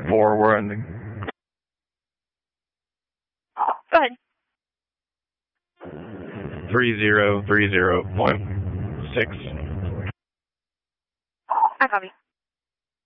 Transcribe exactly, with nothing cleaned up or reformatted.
Forwarding. Go ahead. Three zero three zero point six. I copy.